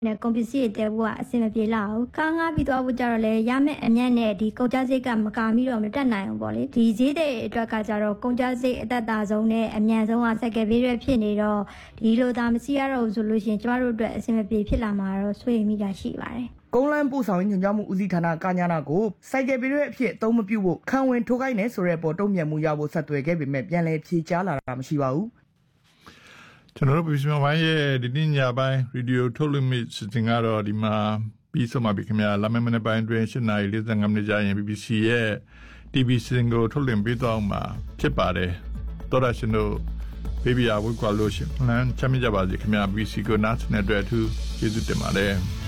နဲ့ကုန်ပစ္စည်းတွေတဲဖို့ကအဆင်မပြေလောက်ဘူးကားငှားပြီးတော့ကြတော့လေရမယ့်အမြတ်နဲ့ဒီကုန်ကျစရိတ်ကမကာမိတော့မတက်နိုင်ဘူးပေါ့လေဒီဈေးတဲ့အတွက်ကကြတော့ကုန်ကျစရိတ်အသက်သာဆုံးနဲ့အမြန်ဆုံးကစက်ကပေးရဖြစ်နေတော့ဒီလိုသာမရှိရတော့ဘူးဆိုလို့ရှိရင်ကျမတို့အတွက်အဆင်မပြေဖြစ်လာမှာတော့ဆွေးနွေးမိတာရှိပါတယ်ကုန်းလန်းပို့ဆောင်ညွှန်ကြားမှုဦးစီးဌာနကညာနာကိုစိုက်ကယ်ပေးတဲ့အဖြစ်အသုံးမပြုဖို့ခံဝင်ထိုးခိုင်းနေဆိုတဲ့ပေါ်တုံ့ပြန်မှုရဖို့ဆက်သွယ်ခဲ့ပေမဲ့ပြန်လည်ဖြေကြားလာတာမရှိပါဘူးကျွန်တော်တို့ပြည်စမပိုင်းရဲ့ဒီနေ့ညပိုင်းရေဒီယိုထုတ်လွှင့်မှုစီစဉ်ကတော့ဒီမှာပြီးဆုံးပါပြီခင်ဗျာလာမယ့်မနေ့ပိုင်းတွင်8:45မိနစ်ကြာရင် BBC ရဲ့ TV စီစဉ်ကိုထုတ်လွှင့်ပေးတော့မှာဖြစ်ပါတယ်တော်ရရှင်တို့ဘေဘီယာဝိကွာလို့ရှင်လမ်းချမ်းမြေ့ကြပါစေခင်ဗျာ BBC ကိုနားဆင်တဲ့အတွက်အထူးကျေးဇူးတင်ပါတယ်